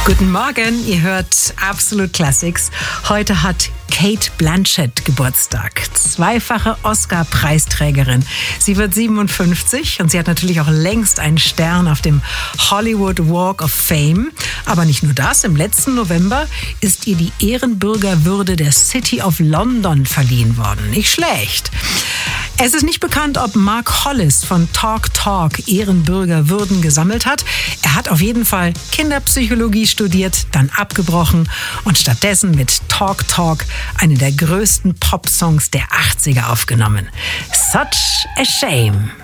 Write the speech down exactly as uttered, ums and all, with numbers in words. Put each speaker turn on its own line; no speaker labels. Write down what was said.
Guten Morgen, ihr hört Absolut Classics. Heute hat Cate Blanchett Geburtstag, zweifache Oscar-Preisträgerin. Sie wird siebenundfünfzig und sie hat natürlich auch längst einen Stern auf dem Hollywood Walk of Fame. Aber nicht nur das, im letzten November ist ihr die Ehrenbürgerwürde der City of London verliehen worden. Nicht schlecht. Es ist nicht bekannt, ob Mark Hollis von Talk Talk Ehrenbürgerwürden gesammelt hat. Er hat auf jeden Fall Kinderpsychologie studiert, dann abgebrochen und stattdessen mit Talk Talk einen der größten Popsongs der achtziger aufgenommen. Such a Shame.